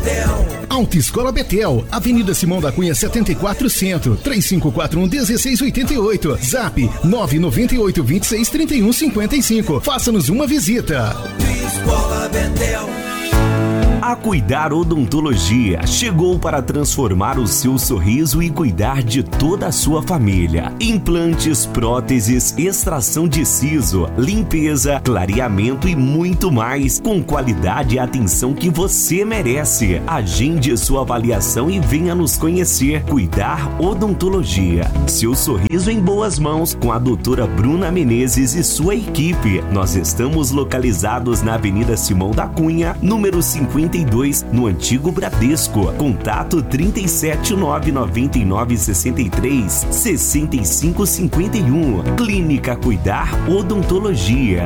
Betel. Autoescola Betel, Avenida Simão da Cunha 74 Centro, 3541-1688, Zap 998-263155. Faça-nos uma visita. Autoescola Betel. A Cuidar Odontologia chegou para transformar o seu sorriso e cuidar de toda a sua família. Implantes, próteses, extração de siso, limpeza, clareamento e muito mais, com qualidade e atenção que você merece. Agende sua avaliação e venha nos conhecer. Cuidar Odontologia. Seu sorriso em boas mãos com a doutora Bruna Menezes e sua equipe. Nós estamos localizados na Avenida Simão da Cunha, número 52, no antigo Bradesco. Contato 379-9963-6551. Clínica Cuidar Odontologia.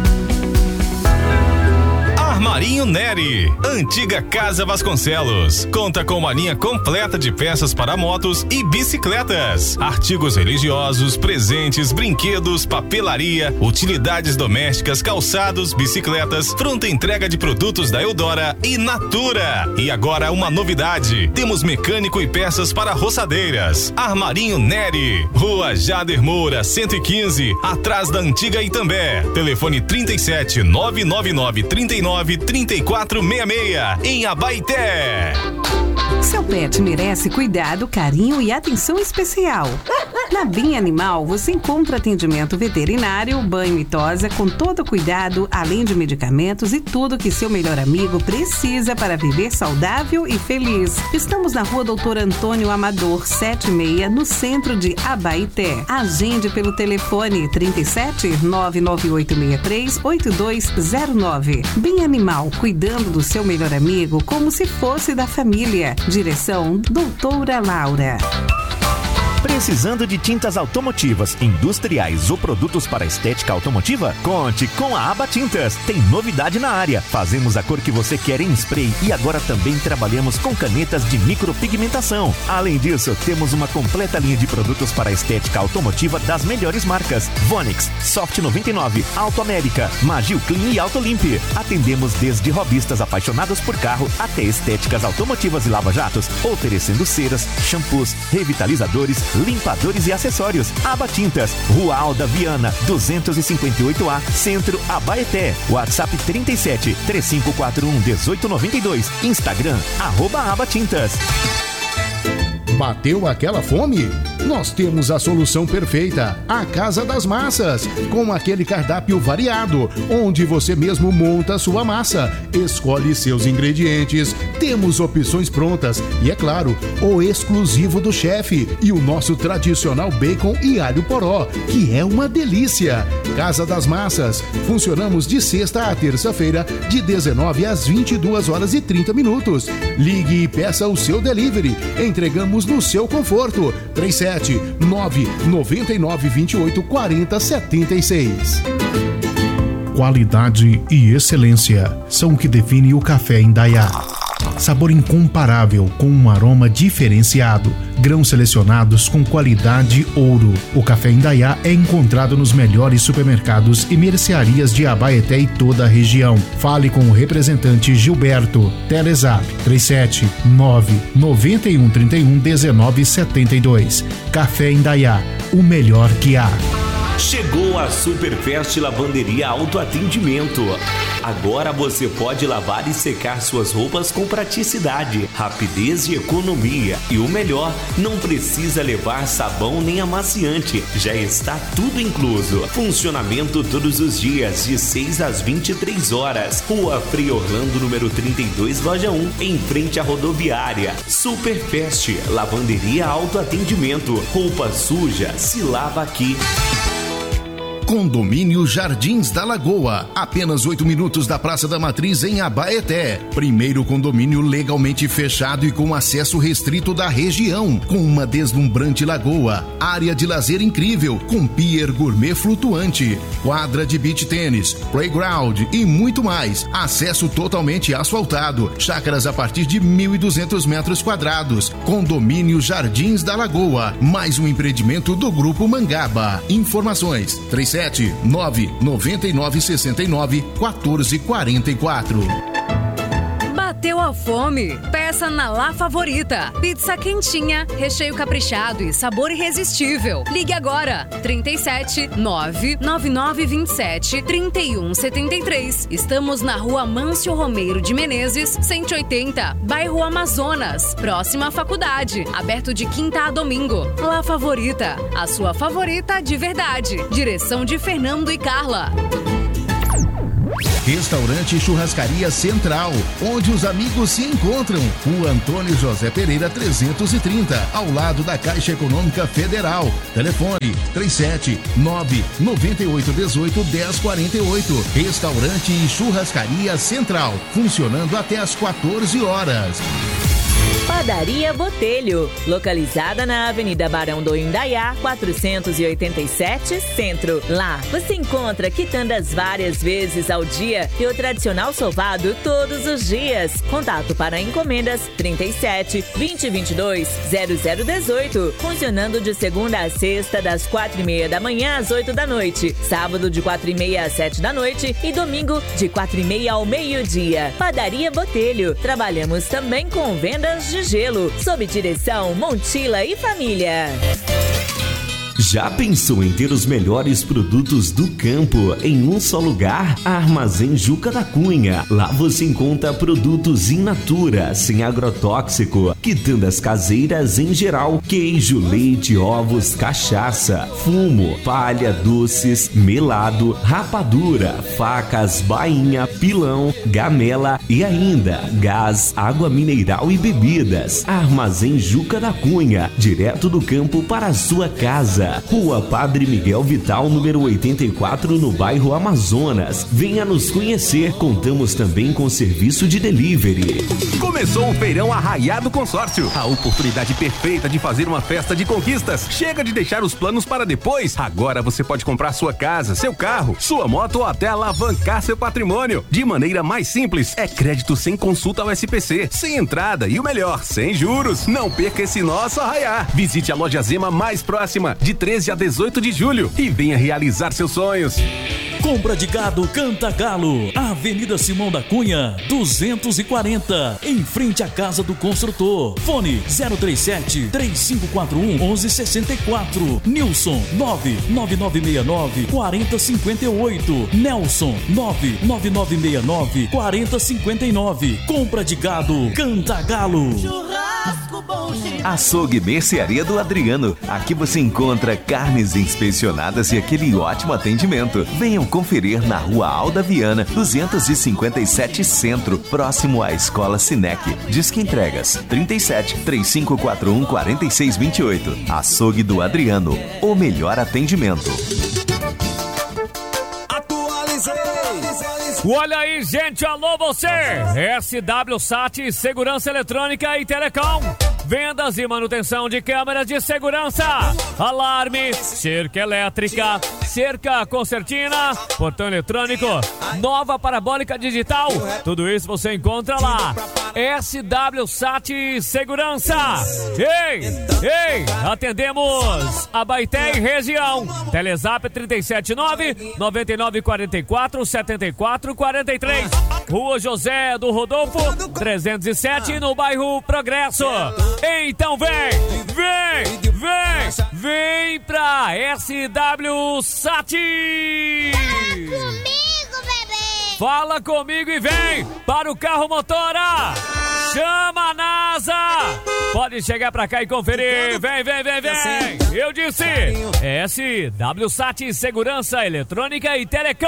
Armarinho Neri, antiga Casa Vasconcelos, conta com uma linha completa de peças para motos e bicicletas, artigos religiosos, presentes, brinquedos, papelaria, utilidades domésticas, calçados, bicicletas, pronta entrega de produtos da Eudora e Natura. E agora uma novidade, temos mecânico e peças para roçadeiras. Armarinho Neri, Rua Jader Moura 115, atrás da antiga Itambé. Telefone 37 999 39 3466, em Abaeté. Seu pet merece cuidado, carinho e atenção especial. Na Bem Animal, você encontra atendimento veterinário, banho e tosa com todo cuidado, além de medicamentos e tudo que seu melhor amigo precisa para viver saudável e feliz. Estamos na Rua Doutor Antônio Amador, 76, no centro de Abaeté. Agende pelo telefone 37 99863 8209. Bem Animal, cuidando do seu melhor amigo como se fosse da família. Direção Doutora Laura. Precisando de tintas automotivas, industriais ou produtos para estética automotiva? Conte com a Aba Tintas. Tem novidade na área. Fazemos a cor que você quer em spray e agora também trabalhamos com canetas de micropigmentação. Além disso, temos uma completa linha de produtos para estética automotiva das melhores marcas: Vonix, Soft 99, Auto América, Magil Clean e Autolimp. Atendemos desde hobbyistas apaixonados por carro até estéticas automotivas e lava-jatos, oferecendo ceras, shampoos, revitalizadores, limpadores e acessórios. Aba Tintas, Rua Alda Viana, 258A, Centro, Abaeté. WhatsApp 37 3541 1892. Instagram, @Abatintas. Bateu aquela fome? Nós temos a solução perfeita, a Casa das Massas, com aquele cardápio variado, onde você mesmo monta a sua massa, escolhe seus ingredientes, temos opções prontas e, é claro, o exclusivo do chefe e o nosso tradicional bacon e alho poró, que é uma delícia. Casa das Massas, funcionamos de sexta a terça-feira, de 19 às 22h30. Ligue e peça o seu delivery, entregamos no seu conforto. 37-999-28-40-76. Qualidade e excelência são o que define o café Indaiá. Sabor incomparável com um aroma diferenciado. Grãos selecionados com qualidade ouro. O café Indaiá é encontrado nos melhores supermercados e mercearias de Abaeté e toda a região. Fale com o representante Gilberto. Telezap 37-99131-1972. Café Indaiá, o melhor que há. Chegou a Superfest Lavanderia Autoatendimento. Agora você pode lavar e secar suas roupas com praticidade, rapidez e economia. E o melhor, não precisa levar sabão nem amaciante. Já está tudo incluso. Funcionamento todos os dias, de 6 às 23 horas. Rua Frei Orlando, número 32, loja 1, em frente à rodoviária. Superfest Lavanderia Autoatendimento. Roupa suja se lava aqui. Condomínio Jardins da Lagoa, apenas 8 minutos da Praça da Matriz, em Abaeté. Primeiro condomínio legalmente fechado e com acesso restrito da região, com uma deslumbrante lagoa, área de lazer incrível, com pier gourmet flutuante, quadra de beach tênis, playground e muito mais. Acesso totalmente asfaltado, chácaras a partir de 1.200 metros quadrados. Condomínio Jardins da Lagoa, mais um empreendimento do Grupo Mangaba. Informações: 37-999-69-1444. Bateu a fome? Peça na La Favorita. Pizza quentinha, recheio caprichado e sabor irresistível. Ligue agora, 37 99927 3173. Estamos na Rua Mâncio Romeiro de Menezes, 180, bairro Amazonas, próxima à faculdade. Aberto de quinta a domingo. La Favorita, a sua favorita de verdade. Direção de Fernando e Carla. Restaurante Churrascaria Central, onde os amigos se encontram. Rua Antônio José Pereira 330, ao lado da Caixa Econômica Federal. Telefone 37-99818-1048. Restaurante e Churrascaria Central, funcionando até às 14 horas. Padaria Botelho, localizada na Avenida Barão do Indaiá, 487, Centro. Lá você encontra quitandas várias vezes ao dia e o tradicional sovado todos os dias. Contato para encomendas 37 2022 0018, funcionando de segunda a sexta das 4:30 da manhã às 8 da noite, sábado de 4:30 às 7 da noite e domingo de 4:30 ao meio-dia. Padaria Botelho, trabalhamos também com vendas de gelo, sob direção Montila e Família. Já pensou em ter os melhores produtos do campo em um só lugar? Armazém Juca da Cunha. Lá você encontra produtos in natura, sem agrotóxico, quitandas caseiras em geral, queijo, leite, ovos, cachaça, fumo, palha, doces, melado, rapadura, facas, bainha, pilão, gamela e ainda gás, água mineral e bebidas. Armazém Juca da Cunha, direto do campo para a sua casa. Rua Padre Miguel Vital, número 84, no bairro Amazonas. Venha nos conhecer. Contamos também com serviço de delivery. Começou o Feirão Arraiado Consórcio. A oportunidade perfeita de fazer uma festa de conquistas. Chega de deixar os planos para depois. Agora você pode comprar sua casa, seu carro, sua moto ou até alavancar seu patrimônio. De maneira mais simples, é crédito sem consulta ao SPC, sem entrada e o melhor, sem juros. Não perca esse nosso arraiar. Visite a loja Zema mais próxima, de 13 a 18 de julho e venha realizar seus sonhos. Compra de gado Cantagalo, Avenida Simão da Cunha, 240, em frente à Casa do Construtor. Fone 037-3541-1164. Nilson 99969-4058. Nelson 99969-4059. Compra de gado Cantagalo. Churrasco bom cheiro. Açougue Mercearia do Adriano. Aqui você encontra carnes inspecionadas e aquele ótimo atendimento. Venham conferir na Rua Alda Viana, 257 Centro, próximo à Escola Sinec. Disque entregas 37-3541 4628. Açougue do Adriano, o melhor atendimento. Olha aí, gente, alô você! SW Sat Segurança Eletrônica e Telecom. Vendas e manutenção de câmeras de segurança, alarme, cerca elétrica, cerca concertina, portão eletrônico, nova parabólica digital. Tudo isso você encontra lá. SW Sat Segurança. Ei, atendemos Abaeté e região. Telezap 379-9944-7443. Rua José do Rodolfo 307, no bairro Progresso. Então vem pra SW Sat. Fala comigo e vem para o carro motora. Chama a NASA. Pode chegar pra cá e conferir. Vem. Eu disse SW Sat Segurança Eletrônica e Telecom.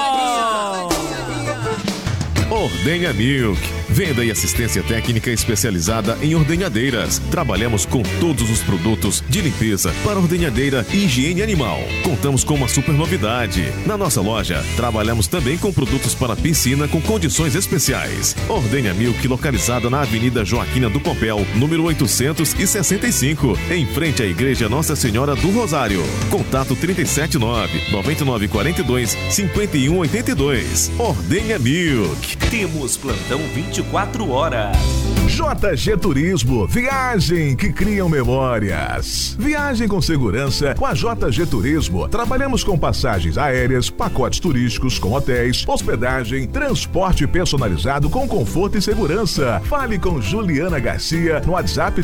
Ordenha Milk. Venda e assistência técnica especializada em ordenhadeiras. Trabalhamos com todos os produtos de limpeza para ordenhadeira e higiene animal. Contamos com uma super novidade. Na nossa loja, trabalhamos também com produtos para piscina com condições especiais. Ordenha Milk, localizada na Avenida Joaquina do Pompéu, número 865, em frente à Igreja Nossa Senhora do Rosário. Contato 379-9942-5182. Ordenha Milk. Temos plantão 24 horas. JG Turismo, viagem que criam memórias. Viagem com segurança com a JG Turismo. Trabalhamos com passagens aéreas, pacotes turísticos com hotéis, hospedagem, transporte personalizado com conforto e segurança. Fale com Juliana Garcia no WhatsApp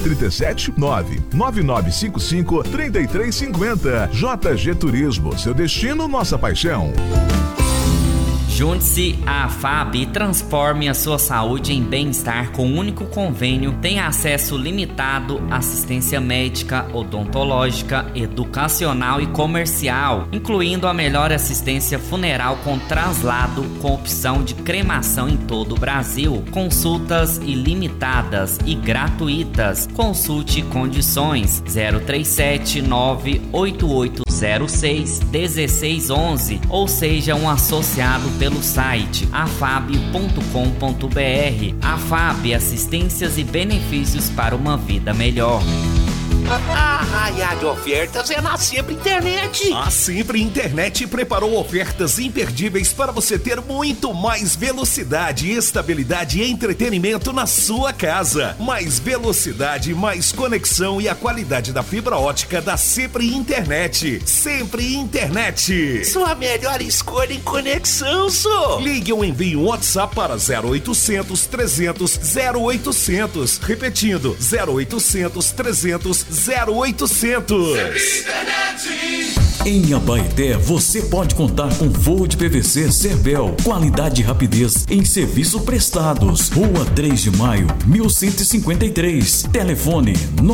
379-9955-3350. JG Turismo, seu destino, nossa paixão. Junte-se à AFAB e transforme a sua saúde em bem-estar com um único convênio. Tem acesso limitado à assistência médica, odontológica, educacional e comercial, incluindo a melhor assistência funeral com traslado, com opção de cremação em todo o Brasil. Consultas ilimitadas e gratuitas. Consulte condições 037-98806-1611 ou seja um associado pelo site afab.com.br. AFAB, assistências e benefícios para uma vida melhor. A Raia de Ofertas é na Sempre Internet. A Sempre Internet preparou ofertas imperdíveis para você ter muito mais velocidade, estabilidade e entretenimento na sua casa. Mais velocidade, mais conexão e a qualidade da fibra ótica da Sempre Internet. Sempre Internet. Sua melhor escolha em conexão, só. Ligue ou envie um WhatsApp para 0800 300 0800. Repetindo, 0800 300 0800. Em Abaeté, você pode contar com forro de PVC Cerbel, qualidade e rapidez em serviços prestados. Rua 3 de Maio, 1153. Telefone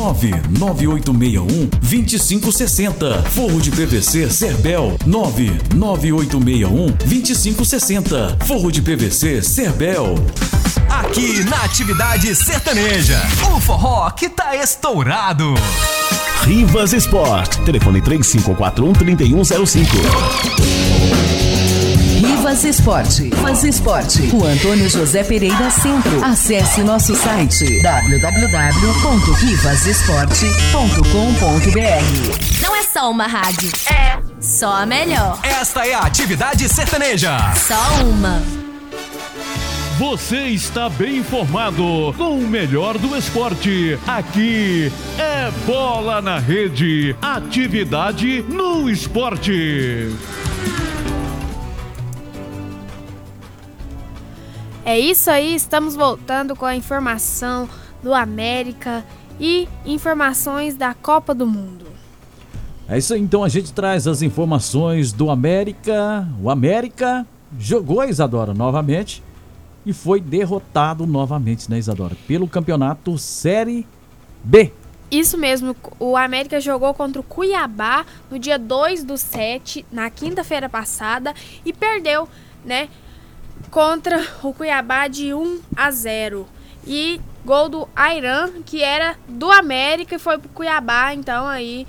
99861-2560. Forro de PVC Cerbel, 99861-2560. Forro de PVC Cerbel. Aqui na Atividade Sertaneja, o forró que tá estourado. Rivas Sport, telefone 3541-3105. Rivas Esporte. Rivas Esporte. Rua Antônio José Pereira Centro. Acesse nosso site www.rivasesporte.com.br. Não é só uma rádio, é só a melhor. Esta é a Atividade Sertaneja. Só uma. Você está bem informado com o melhor do esporte. Aqui é Bola na Rede. Atividade no esporte. É isso aí, estamos voltando com a informação do América e informações da Copa do Mundo. É isso aí, então a gente traz as informações do América. O América jogou, Isadora, novamente. E foi derrotado novamente, né, Isadora? Pelo campeonato Série B. Isso mesmo, o América jogou contra o Cuiabá no dia 2/7, na quinta-feira passada, e perdeu, né, contra o Cuiabá de 1-0. E gol do Airan, que era do América e foi pro Cuiabá, então aí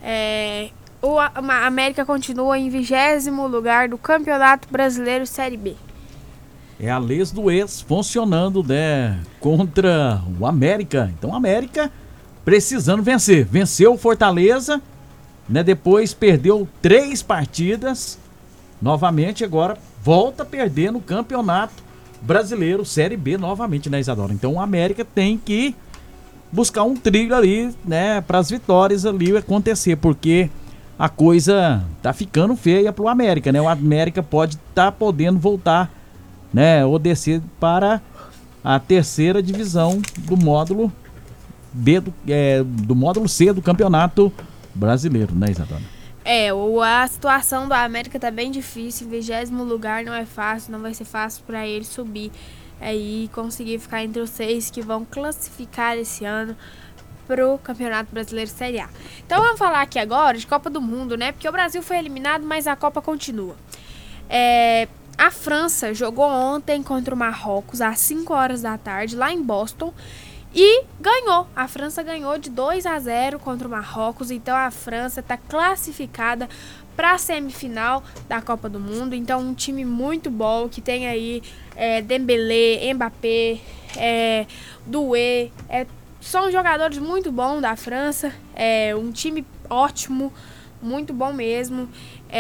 o América continua em 20º lugar do Campeonato Brasileiro Série B. É a lei do ex funcionando, né, contra o América. Então o América precisando vencer. Venceu o Fortaleza, né, depois perdeu 3 partidas. Novamente agora volta a perder no Campeonato Brasileiro Série B novamente, né, Isadora? Então o América tem que buscar um trilho ali, né, para as vitórias ali acontecer, porque a coisa tá ficando feia pro América, né? O América pode estar podendo voltar, né, ou descer para a terceira divisão do módulo B, do módulo C do Campeonato Brasileiro, né, Isadora? A situação do América tá bem difícil, em 20º lugar não é fácil, não vai ser fácil para ele subir e conseguir ficar entre os 6 que vão classificar esse ano pro Campeonato Brasileiro Série A. Então vamos falar aqui agora de Copa do Mundo, né, porque o Brasil foi eliminado, mas a Copa continua. A França jogou ontem contra o Marrocos às 5 horas da tarde, lá em Boston, e ganhou. A França ganhou de 2-0 contra o Marrocos, então a França está classificada para a semifinal da Copa do Mundo. Então um time muito bom, que tem aí Dembélé, Mbappé, Doué, são jogadores muito bons da França, um time ótimo, muito bom mesmo.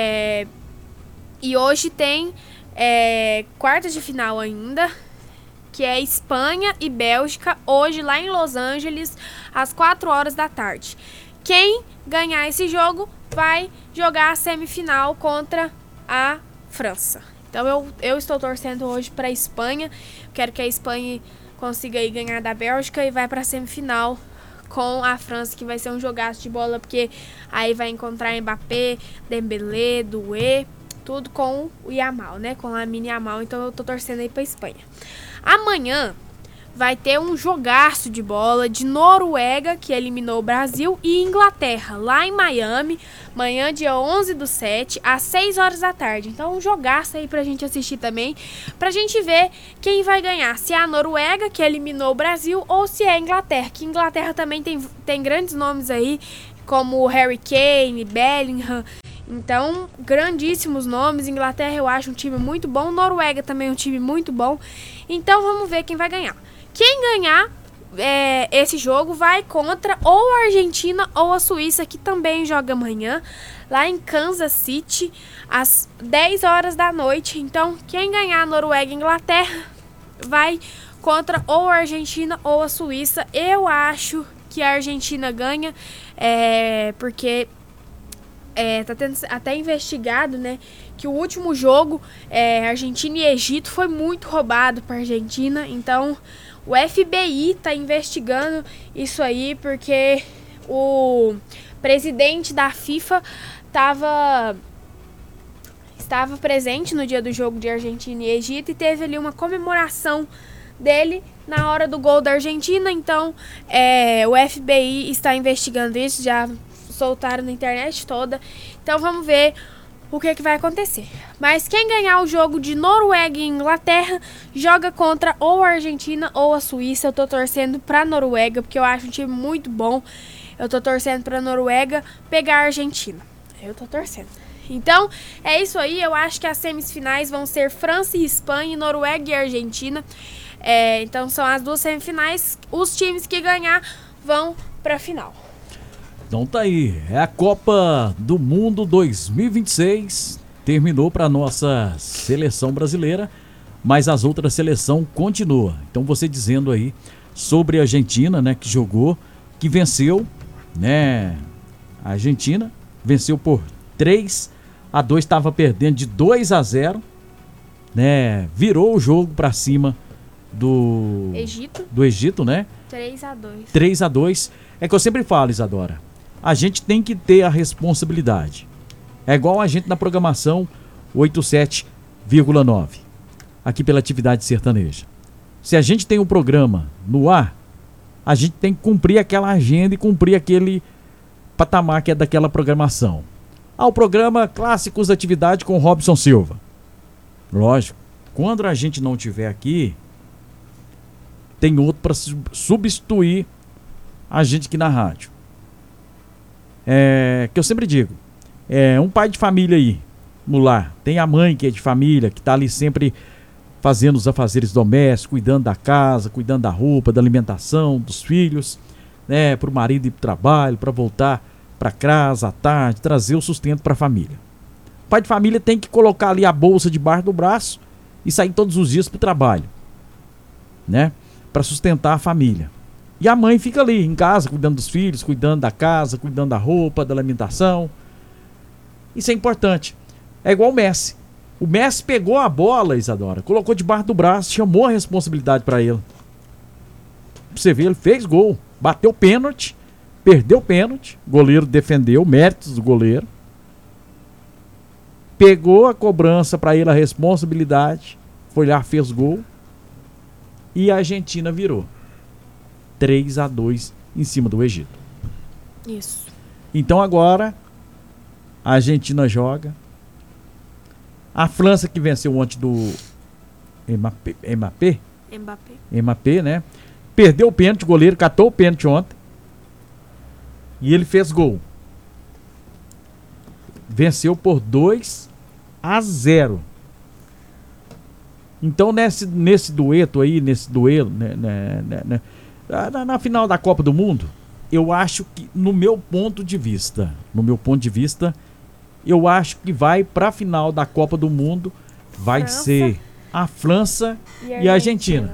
E hoje tem quartas de final ainda, que é Espanha e Bélgica, hoje lá em Los Angeles, às 4 horas da tarde. Quem ganhar esse jogo vai jogar a semifinal contra a França. Então eu estou torcendo hoje para a Espanha. Quero que a Espanha consiga aí ganhar da Bélgica e vai para a semifinal com a França, que vai ser um jogaço de bola, porque aí vai encontrar Mbappé, Dembélé, Doué, tudo com o Yamal, né? Com a Lamine Yamal. Então eu tô torcendo aí para a Espanha. Amanhã vai ter um jogaço de bola de Noruega, que eliminou o Brasil, e Inglaterra, lá em Miami, manhã dia 11/7, às 6 horas da tarde. Então um jogaço aí pra gente assistir também, pra gente ver quem vai ganhar, se é a Noruega, que eliminou o Brasil, ou se é a Inglaterra, que Inglaterra também tem grandes nomes aí, como Harry Kane, Bellingham. Então, grandíssimos nomes. Inglaterra eu acho um time muito bom, Noruega também é um time muito bom. Então vamos ver quem vai ganhar. Quem ganhar esse jogo vai contra ou a Argentina ou a Suíça, que também joga amanhã, lá em Kansas City, às 10 horas da noite. Então, quem ganhar a Noruega e a Inglaterra vai contra ou a Argentina ou a Suíça. Eu acho que a Argentina ganha, porque tá tendo até investigado, né, que o último jogo, Argentina e Egito, foi muito roubado para a Argentina. Então o FBI tá investigando isso aí, porque o presidente da FIFA estava presente no dia do jogo de Argentina e Egito, e teve ali uma comemoração dele na hora do gol da Argentina. Então o FBI está investigando isso, já soltaram na internet toda. Então vamos ver o que vai acontecer. Mas quem ganhar o jogo de Noruega e Inglaterra joga contra ou a Argentina ou a Suíça. Eu tô torcendo pra Noruega, porque eu acho um time muito bom. Eu tô torcendo pra Noruega pegar a Argentina. Eu tô torcendo. Então, é isso aí. Eu acho que as semifinais vão ser França e Espanha, Noruega e Argentina. Então, são as duas semifinais. Os times que ganhar vão pra final. Então tá aí, é a Copa do Mundo 2026, terminou para nossa seleção brasileira, mas as outras seleções continuam. Então você dizendo aí sobre a Argentina, né, que jogou, que venceu, né, a Argentina venceu por 3-2, estava perdendo de 2-0, né, virou o jogo para cima do Egito, né? 3-2. É que eu sempre falo, Isadora, a gente tem que ter a responsabilidade. É igual a gente na programação 87,9, aqui pela Atividade Sertaneja. Se a gente tem um programa no ar, a gente tem que cumprir aquela agenda e cumprir aquele patamar que é daquela programação. O programa Clássicos da Atividade com Robson Silva. Lógico, quando a gente não estiver aqui, tem outro para substituir a gente aqui na rádio. Que eu sempre digo, um pai de família aí, no lar, tem a mãe que é de família, que está ali sempre fazendo os afazeres domésticos, cuidando da casa, cuidando da roupa, da alimentação, dos filhos, né, para o marido ir para o trabalho, para voltar para casa à tarde, trazer o sustento para a família. O pai de família tem que colocar ali a bolsa debaixo do braço e sair todos os dias para o trabalho, né, para sustentar a família. E a mãe fica ali em casa, cuidando dos filhos, cuidando da casa, cuidando da roupa, da alimentação. Isso é importante. É igual o Messi. O Messi pegou a bola, Isadora, colocou debaixo do braço, chamou a responsabilidade para ele. Você vê, ele fez gol, bateu pênalti, perdeu pênalti, o goleiro defendeu, méritos do goleiro. Pegou a cobrança para ele, a responsabilidade, foi lá, fez gol. E a Argentina virou 3-2 em cima do Egito. Isso. Então agora a Argentina joga. A França, que venceu ontem do Mbappé, né? Perdeu o pênalti, o goleiro catou o pênalti ontem. E ele fez gol. Venceu por 2-0. Então nesse dueto aí, nesse duelo, né, na final da Copa do Mundo, eu acho que, no meu ponto de vista, eu acho que vai para a final da Copa do Mundo, vai ser a França e a Argentina.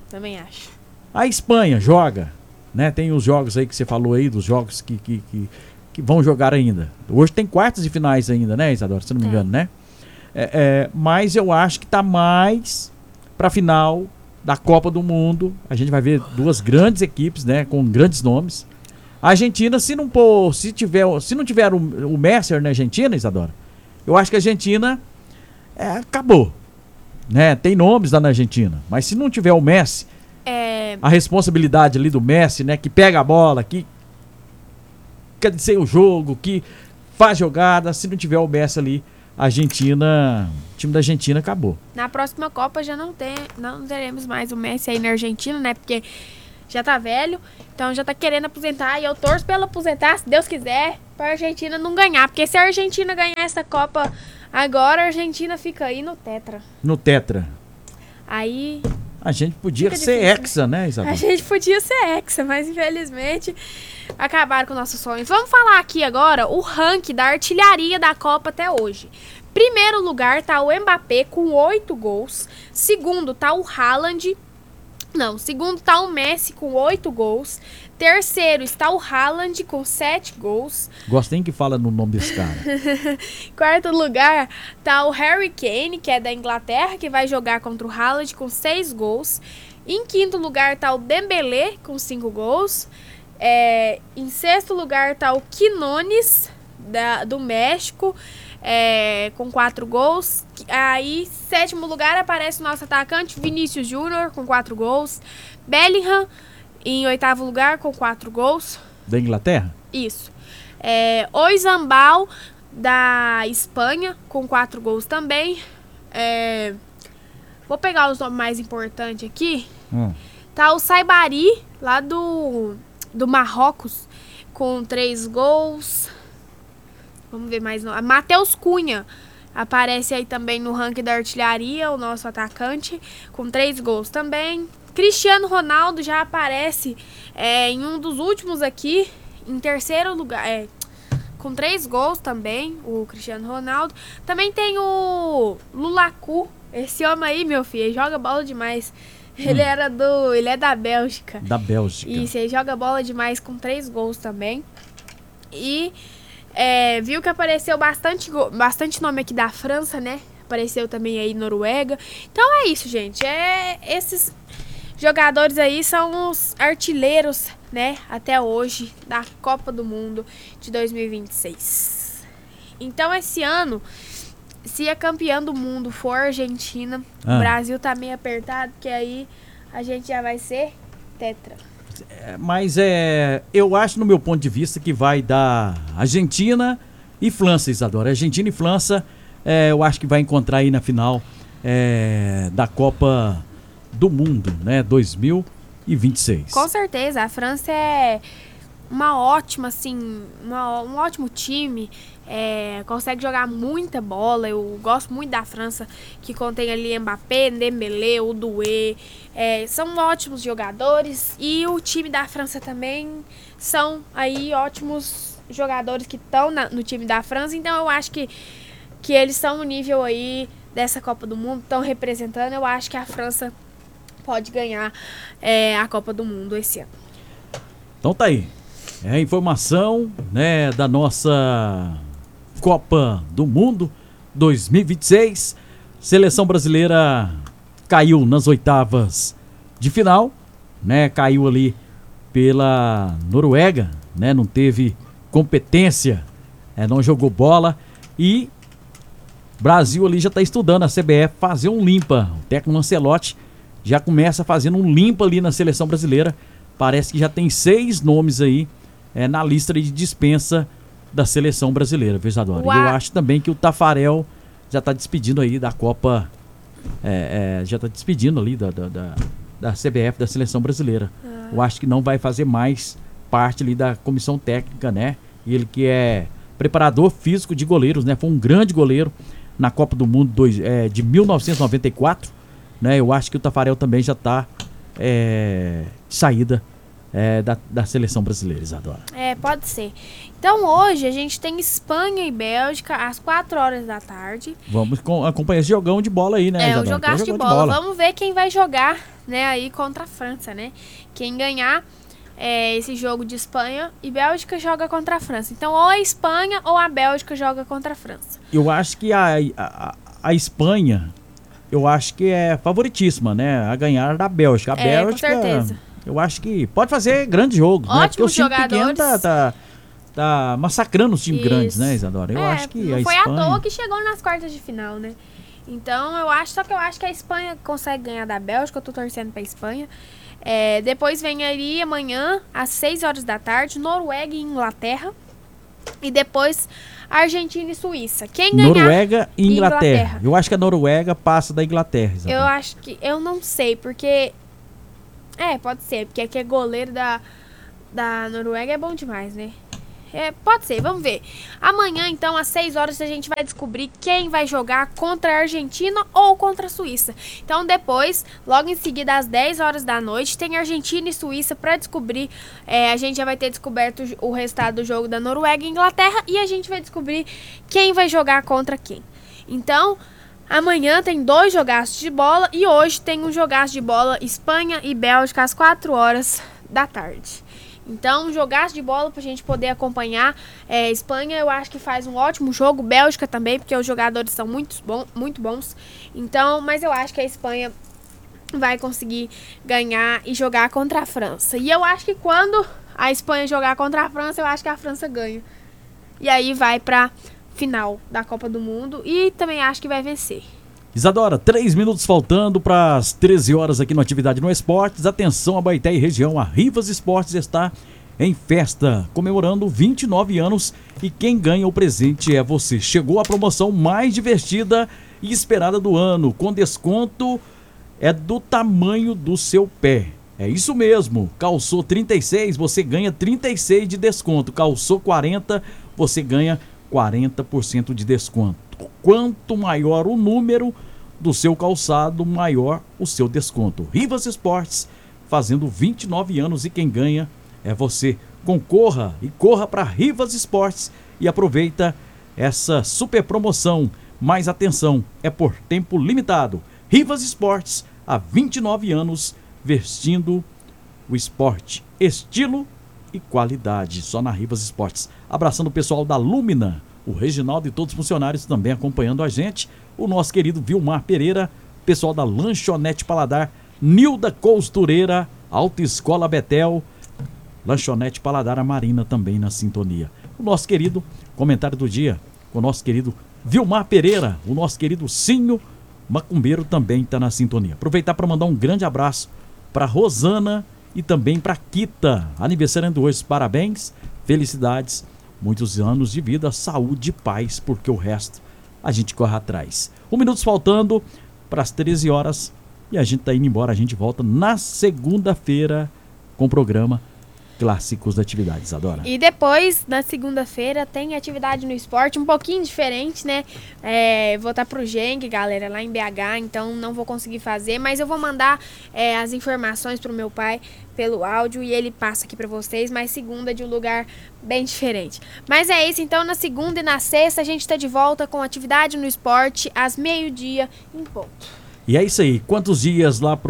também acho. A Espanha joga, né? Tem os jogos aí que você falou aí, dos jogos que vão jogar ainda. Hoje tem quartas e finais ainda, né, Isadora? Se não me engano, né? Mas eu acho que tá mais pra final da Copa do Mundo. A gente vai ver duas grandes equipes, né? Com grandes nomes. A Argentina, se não tiver o Messi na Argentina, Isadora, eu acho que a Argentina acabou. Né? Tem nomes lá na Argentina, mas se não tiver o Messi, a responsabilidade ali do Messi, né? Que pega a bola, que quer dizer o jogo, que faz jogada, se não tiver o Messi ali, o time da Argentina acabou. Na próxima Copa já não teremos mais o Messi aí na Argentina, né? Porque já tá velho, então já tá querendo aposentar, e eu torço pra ele aposentar, se Deus quiser, pra Argentina não ganhar, porque se a Argentina ganhar essa Copa agora, a Argentina fica aí no Tetra. No Tetra. Aí... A gente podia ser hexa, né, Isabel? A gente podia ser hexa, mas infelizmente acabaram com nossos sonhos. Vamos falar aqui agora o ranking da artilharia da Copa até hoje. Primeiro lugar tá o Mbappé com 8 gols. Segundo tá o Haaland. Não, segundo tá o Messi com 8 gols. Terceiro está o Haaland com 7 gols. Gosto nem que fala no nome desse cara. Quarto lugar tá o Harry Kane, que é da Inglaterra, que vai jogar contra o Haaland com 6 gols. Em quinto lugar tá o Dembélé com 5 gols. Em sexto lugar tá o Quinones do México com 4 gols. Aí, sétimo lugar aparece o nosso atacante Vinícius Júnior com 4 gols. Bellingham em oitavo lugar com 4 gols. Da Inglaterra? Isso. Oizambal da Espanha com 4 gols também. Vou pegar os nomes mais importantes aqui. Tá o Saibari lá do Marrocos com 3 gols. Vamos ver mais. Matheus Cunha aparece aí também no ranking da artilharia, o nosso atacante, com 3 gols também. Cristiano Ronaldo já aparece em um dos últimos aqui, em terceiro lugar, com 3 gols também, o Cristiano Ronaldo. Também tem o Lukaku, esse homem aí, meu filho, ele joga bola demais. Ele é da Bélgica. Da Bélgica. Isso, ele joga bola demais com 3 gols também. E viu que apareceu bastante nome aqui da França, né? Apareceu também aí Noruega. Então é isso, gente. Esses jogadores aí são os artilheiros, né? Até hoje da Copa do Mundo de 2026. Então esse ano, se a campeã do mundo for a Argentina, o Brasil tá meio apertado, que aí a gente já vai ser tetra. Mas eu acho, no meu ponto de vista, que vai dar Argentina e França, Isadora. Argentina e França, eu acho que vai encontrar aí na final da Copa do Mundo, né? 2026. Com certeza, a França é uma ótima, assim, um ótimo time. Consegue jogar muita bola. Eu gosto muito da França, que contém ali Mbappé, Dembélé, o Doué. São ótimos jogadores, e o time da França também são aí ótimos jogadores que estão no time da França. Então eu acho que eles estão no nível aí dessa Copa do Mundo, estão representando. Eu acho que a França pode ganhar a Copa do Mundo esse ano. Então tá aí. A informação, né, da nossa Copa do Mundo 2026. Seleção brasileira caiu nas oitavas de final, né? Caiu ali pela Noruega, né? Não teve competência, não jogou bola, e Brasil ali já está estudando a CBF fazer um limpa. O técnico Ancelotti já começa fazendo um limpa ali na seleção brasileira. Parece que já tem 6 nomes aí na lista de dispensa da seleção brasileira, Isadora. E eu acho também que o Tafarel já está despedindo aí da Copa, já está despedindo ali da CBF, da seleção brasileira. Eu acho que não vai fazer mais parte ali da comissão técnica, né? E ele que é preparador físico de goleiros, né? Foi um grande goleiro na Copa do Mundo de 1994, né? Eu acho que o Tafarel também já está de saída da seleção brasileira, Isadora. Pode ser. Então hoje a gente tem Espanha e Bélgica às 4 horas da tarde. Vamos acompanhar esse jogão de bola aí, né, Isadora? O jogaço de bola. Vamos ver quem vai jogar, né, aí contra a França, né? Quem ganhar esse jogo de Espanha e Bélgica joga contra a França. Então ou a Espanha ou a Bélgica joga contra a França. Eu acho que a Espanha, eu acho que é favoritíssima, né, a ganhar da Bélgica. A Bélgica, com certeza. Eu acho que pode fazer grande jogo, né? Porque o time pequeno tá massacrando os times grandes, né, Isadora? Eu acho que não a foi Espanha... à toa que chegou nas quartas de final, né? Então eu acho que a Espanha consegue ganhar da Bélgica. Eu tô torcendo pra Espanha. Depois vem ali amanhã, às 6 horas da tarde, Noruega e Inglaterra. E depois Argentina e Suíça. Quem ganhar... Noruega e Inglaterra. Eu acho que a Noruega passa da Inglaterra, Isadora. Eu acho que... Eu não sei, porque... pode ser, porque aqui é goleiro da Noruega, é bom demais, né? Pode ser, vamos ver. Amanhã, então, às 6 horas, a gente vai descobrir quem vai jogar contra a Argentina ou contra a Suíça. Então, depois, logo em seguida, às 10 horas da noite, tem Argentina e Suíça para descobrir. A gente já vai ter descoberto o resultado do jogo da Noruega e Inglaterra e a gente vai descobrir quem vai jogar contra quem. Então... Amanhã tem 2 jogaços de bola e hoje tem um jogaço de bola Espanha e Bélgica às 4 horas da tarde. Então, um jogaço de bola pra gente poder acompanhar. Espanha eu acho que faz um ótimo jogo, Bélgica também, porque os jogadores são muito bons. Então, mas eu acho que a Espanha vai conseguir ganhar e jogar contra a França. E eu acho que quando a Espanha jogar contra a França, eu acho que a França ganha. E aí vai pra final da Copa do Mundo e também acho que vai vencer. Isadora, 3 minutos faltando para as 13 horas aqui no Atividade no Esportes. Atenção, Abaeté e região, a Rivas Esportes está em festa, comemorando 29 anos e quem ganha o presente é você. Chegou a promoção mais divertida e esperada do ano, com desconto do tamanho do seu pé. É isso mesmo, calçou 36, você ganha 36 de desconto, calçou 40, você ganha 40% de desconto. Quanto maior o número do seu calçado, maior o seu desconto. Rivas Esportes, fazendo 29 anos e quem ganha é você. Concorra e corra para Rivas Esportes e aproveita essa super promoção. Mas atenção, é por tempo limitado. Rivas Esportes, há 29 anos, vestindo o esporte, estilo e qualidade, só na Rivas Esportes. Abraçando o pessoal da Lúmina, o Reginaldo e todos os funcionários também acompanhando a gente, o nosso querido Vilmar Pereira, pessoal da Lanchonete Paladar, Nilda Costureira, Autoescola Betel, Lanchonete Paladar, a Marina também na sintonia. O nosso querido comentário do dia, o nosso querido Vilmar Pereira, o nosso querido Cinho Macumbeiro também está na sintonia. Aproveitar para mandar um grande abraço para Rosana e também para Kita, aniversariando hoje. Parabéns, felicidades, muitos anos de vida, saúde e paz, porque o resto a gente corre atrás. 1 minuto faltando para as 13 horas e a gente tá indo embora. A gente volta na segunda-feira com o programa Clássicos da Atividade, Isadora. E depois, na segunda-feira, tem atividade no esporte, um pouquinho diferente, né? Vou estar pro Geng, galera, lá em BH, então não vou conseguir fazer, mas eu vou mandar as informações pro meu pai pelo áudio e ele passa aqui pra vocês, mas segunda de um lugar bem diferente. Mas é isso, então na segunda e na sexta a gente tá de volta com atividade no esporte às 12:00 em ponto. E é isso aí. Quantos dias lá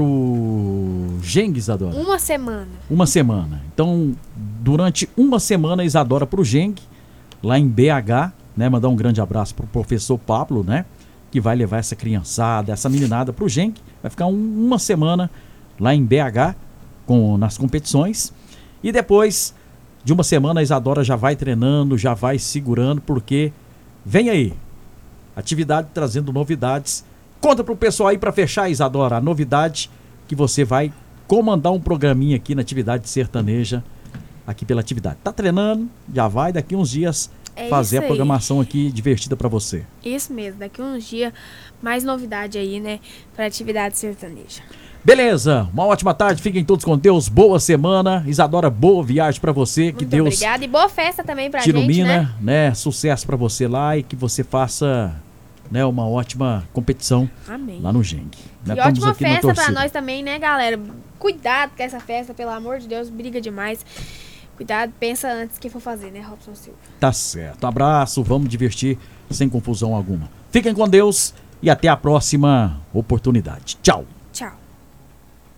pro Geng, Isadora? 1 semana. 1 semana. Então, durante 1 semana, Isadora pro Geng, lá em BH, né? Mandar um grande abraço pro professor Pablo, né? Que vai levar essa criançada, essa meninada pro Geng. Vai ficar 1 semana lá em BH, nas competições. E depois de 1 semana, a Isadora já vai treinando, já vai segurando, porque vem aí. Atividade trazendo novidades. Conta pro pessoal aí pra fechar, Isadora, a novidade que você vai comandar um programinha aqui na Atividade Sertaneja, aqui pela Atividade. Tá treinando, já vai daqui uns dias fazer a programação aqui divertida pra você. Isso mesmo, daqui uns dias mais novidade aí, né, pra Atividade Sertaneja. Beleza, uma ótima tarde, fiquem todos com Deus, boa semana. Isadora, boa viagem pra você, que Deus obrigada e boa festa também pra te gente, ilumina, né? Sucesso pra você lá e que você faça né, uma ótima competição. Amém. Lá no Geng. Né? E ótima festa pra nós também, né, galera? Cuidado com essa festa, pelo amor de Deus, briga demais. Cuidado, pensa antes que for fazer, né, Robson Silva? Tá certo. Abraço, vamos divertir sem confusão alguma. Fiquem com Deus e até a próxima oportunidade. Tchau. Tchau.